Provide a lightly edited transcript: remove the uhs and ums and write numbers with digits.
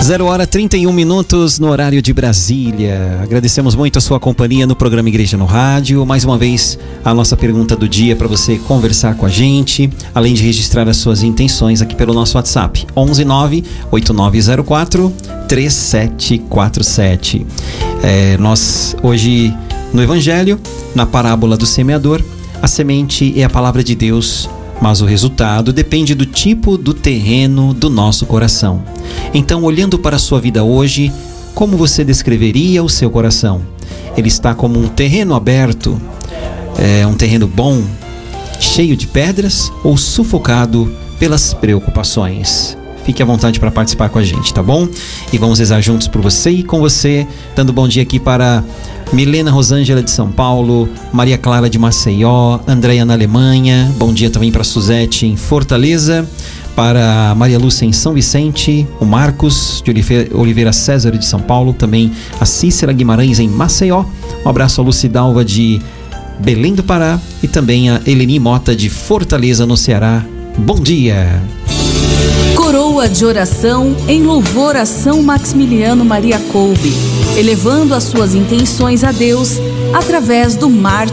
0h31 no horário de Brasília. Agradecemos muito a sua companhia no programa Igreja no Rádio. Mais uma vez, a nossa pergunta do dia para você conversar com a gente, além de registrar as suas intenções aqui pelo nosso WhatsApp 119-8904-3747. Nós hoje no Evangelho, na parábola do semeador, a semente é a palavra de Deus, mas o resultado depende do tipo do terreno do nosso coração. Então, olhando para a sua vida hoje, como você descreveria o seu coração? Ele está como um terreno aberto, um terreno bom, cheio de pedras ou sufocado pelas preocupações? Fique à vontade para participar com a gente, tá bom? E vamos rezar juntos por você e com você, dando bom dia aqui para Milena Rosângela de São Paulo, Maria Clara de Maceió, Andréia na Alemanha, bom dia também para Suzete em Fortaleza, para Maria Lúcia em São Vicente, o Marcos de Oliveira César de São Paulo, também a Cícera Guimarães em Maceió, um abraço a Lucidalva de Belém do Pará e também a Eleni Mota de Fortaleza no Ceará. Bom dia! Coroa de oração em louvor a São Maximiliano Maria Kolbe, elevando as suas intenções a Deus através do mártir